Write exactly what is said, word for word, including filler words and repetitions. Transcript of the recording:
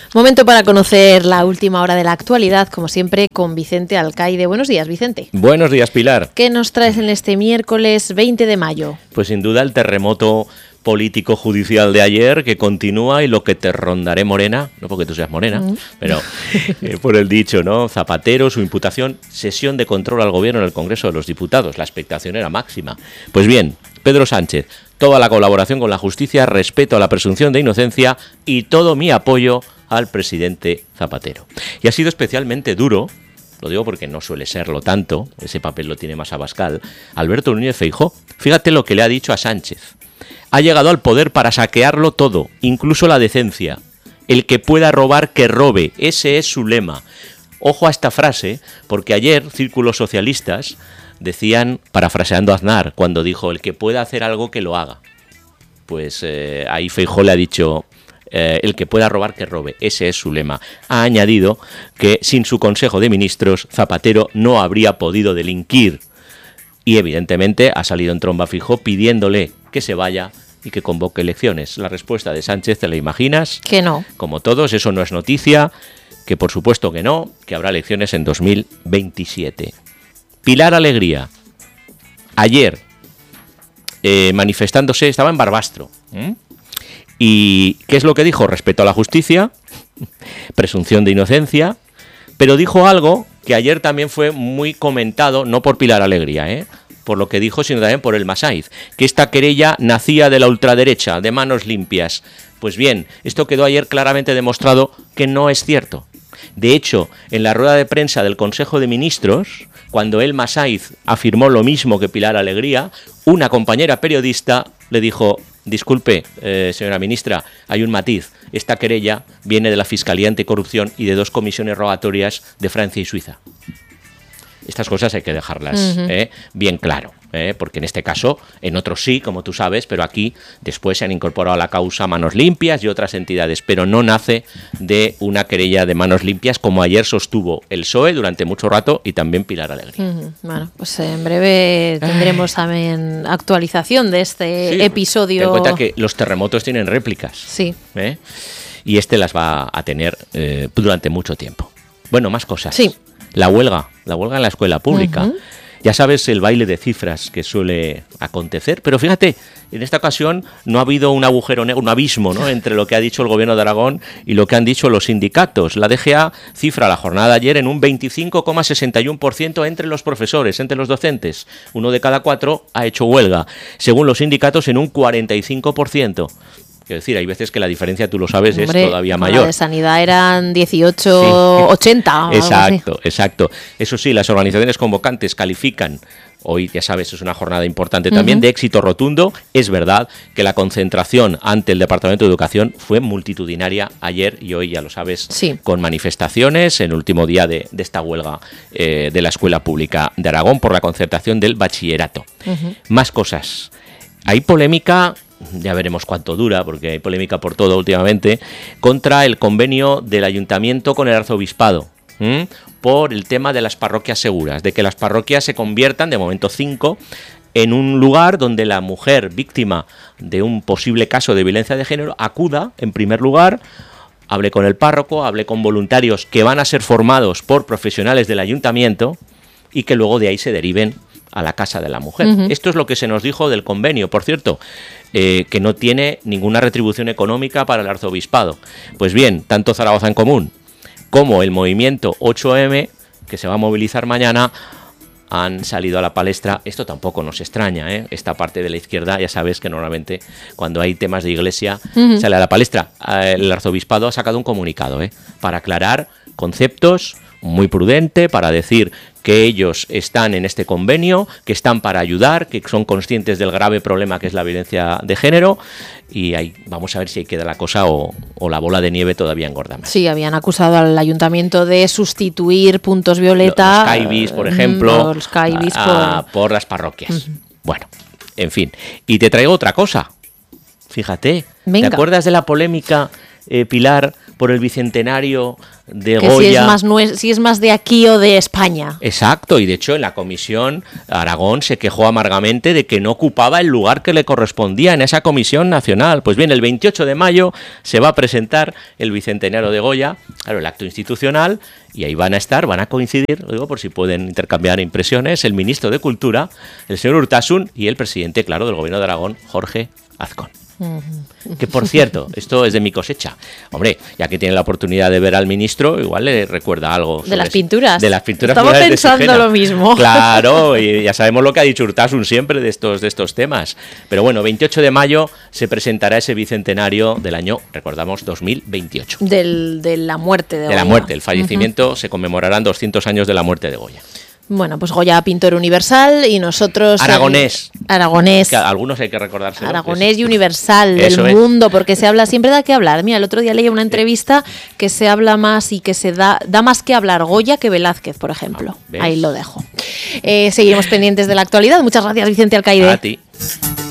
Momento para conocer la última hora de la actualidad, como siempre, con Vicente Alcaide. Buenos días, Vicente. Buenos días, Pilar. ¿Qué nos traes en este miércoles veinte de mayo? Pues sin duda el terremoto político-judicial de ayer, que continúa, y lo que te rondaré morena, no porque tú seas morena, mm. pero eh, por el dicho, ¿no? Zapatero, su imputación, sesión de control al gobierno en el Congreso de los Diputados. La expectación era máxima. Pues bien, Pedro Sánchez, toda la colaboración con la justicia, respeto a la presunción de inocencia y todo mi apoyo al presidente Zapatero. Y ha sido especialmente duro, lo digo porque no suele serlo tanto, ese papel lo tiene más Abascal, Alberto Núñez Feijóo. Fíjate lo que le ha dicho a Sánchez. Ha llegado al poder para saquearlo todo, incluso la decencia. El que pueda robar, que robe. Ese es su lema. Ojo a esta frase, porque ayer círculos socialistas decían, parafraseando a Aznar, cuando dijo, el que pueda hacer algo, que lo haga. Pues eh, ahí Feijóo le ha dicho, eh, el que pueda robar, que robe. Ese es su lema. Ha añadido que sin su Consejo de Ministros, Zapatero no habría podido delinquir. Y evidentemente ha salido en tromba Feijóo pidiéndole que se vaya y que convoque elecciones. La respuesta de Sánchez, ¿te la imaginas? Que no. Como todos, eso no es noticia, que por supuesto que no, que habrá elecciones en dos mil veintisiete. Pilar Alegría, ayer, eh, manifestándose, estaba en Barbastro. ¿Mm? ¿Y qué es lo que dijo? Respeto a la justicia, presunción de inocencia, pero dijo algo que ayer también fue muy comentado, no por Pilar Alegría, ¿eh? por lo que dijo, sino también por el Masaiz, que esta querella nacía de la ultraderecha, de manos limpias. Pues bien, esto quedó ayer claramente demostrado que no es cierto. De hecho, en la rueda de prensa del Consejo de Ministros, cuando el Masaiz afirmó lo mismo que Pilar Alegría, una compañera periodista le dijo, disculpe, eh, señora ministra, hay un matiz. Esta querella viene de la Fiscalía Anticorrupción y de dos comisiones rogatorias de Francia y Suiza. Estas cosas hay que dejarlas uh-huh. eh, bien claro, eh, porque en este caso, en otros sí, como tú sabes, pero aquí después se han incorporado a la causa Manos Limpias y otras entidades, pero no nace de una querella de Manos Limpias, como ayer sostuvo el P S O E durante mucho rato y también Pilar Alegría. Uh-huh. Bueno, pues en breve tendremos también actualización de este sí, episodio. Ten en cuenta que los terremotos tienen réplicas. Sí. ¿eh? Y este las va a tener eh, durante mucho tiempo. Bueno, más cosas. Sí. La huelga, la huelga en la escuela pública. Uh-huh. Ya sabes el baile de cifras que suele acontecer, pero fíjate, en esta ocasión no ha habido un agujero negro, un abismo, ¿no?, entre lo que ha dicho el gobierno de Aragón y lo que han dicho los sindicatos. La D G A cifra la jornada de ayer en un veinticinco coma sesenta y uno por ciento entre los profesores, entre los docentes. Uno de cada cuatro ha hecho huelga. Según los sindicatos, en un cuarenta y cinco por ciento. Quiero decir, hay veces que la diferencia, tú lo sabes, Hombre, es todavía mayor. La de sanidad eran dieciocho ochenta. Sí. Exacto, exacto. Eso sí, las organizaciones convocantes califican, hoy ya sabes, es una jornada importante también, uh-huh. de éxito rotundo. Es verdad que la concentración ante el Departamento de Educación fue multitudinaria ayer y hoy, ya lo sabes, sí. con manifestaciones en el último día de, de esta huelga eh, de la Escuela Pública de Aragón por la concertación del bachillerato. Uh-huh. Más cosas. Hay polémica... ya veremos cuánto dura, porque hay polémica por todo últimamente, contra el convenio del ayuntamiento con el arzobispado, ¿m? por el tema de las parroquias seguras, de que las parroquias se conviertan, de momento cinco, en un lugar donde la mujer víctima de un posible caso de violencia de género acuda, en primer lugar, hable con el párroco, hable con voluntarios que van a ser formados por profesionales del ayuntamiento y que luego de ahí se deriven a la casa de la mujer. Uh-huh. Esto es lo que se nos dijo del convenio, por cierto, eh, que no tiene ninguna retribución económica para el arzobispado. Pues bien, tanto Zaragoza en Común como el movimiento ocho eme, que se va a movilizar mañana, han salido a la palestra. Esto tampoco nos extraña, ¿eh? Esta parte de la izquierda, ya sabes que normalmente cuando hay temas de iglesia uh-huh. sale a la palestra. El arzobispado ha sacado un comunicado, ¿eh? para aclarar conceptos, muy prudente, para decir que ellos están en este convenio, que están para ayudar, que son conscientes del grave problema que es la violencia de género, y ahí vamos a ver si ahí queda la cosa o, o la bola de nieve todavía engorda más. Sí, habían acusado al ayuntamiento de sustituir puntos violeta, los caibis, por ejemplo, los caibis a, por... por las parroquias. Uh-huh. Bueno, en fin. Y te traigo otra cosa. Fíjate, Venga. ¿te acuerdas de la polémica eh, Pilar, por el bicentenario de que Goya. Si es, más nue- si es más de aquí o de España. Exacto, y de hecho en la comisión Aragón se quejó amargamente de que no ocupaba el lugar que le correspondía en esa comisión nacional. Pues bien, el veintiocho de mayo se va a presentar el bicentenario de Goya, claro, el acto institucional, y ahí van a estar, van a coincidir, lo digo por si pueden intercambiar impresiones, el ministro de Cultura, el señor Urtasun, y el presidente, claro, del gobierno de Aragón, Jorge Azcón. Que por cierto, esto es de mi cosecha. Hombre, ya que tiene la oportunidad de ver al ministro, igual le recuerda algo. De las pinturas. De las pinturas. Estamos pensando lo mismo. Claro, y ya sabemos lo que ha dicho Urtasun siempre de estos, de estos temas. Pero bueno, veintiocho de mayo se presentará ese bicentenario del año, recordamos, dos mil veintiocho. Del, de la muerte de Goya. De la muerte, el fallecimiento, uh-huh. Se conmemorarán doscientos años de la muerte de Goya. Bueno, pues Goya, pintor universal, y nosotros... Aragonés. El, aragonés. Que algunos hay que recordarse. Aragonés y universal del es. mundo, porque se habla, siempre da que hablar. Mira, el otro día leí una entrevista que se habla más y que se da, da más que hablar Goya que Velázquez, por ejemplo. Ah, ahí lo dejo. Eh, seguiremos pendientes de la actualidad. Muchas gracias, Vicente Alcaide. A ti.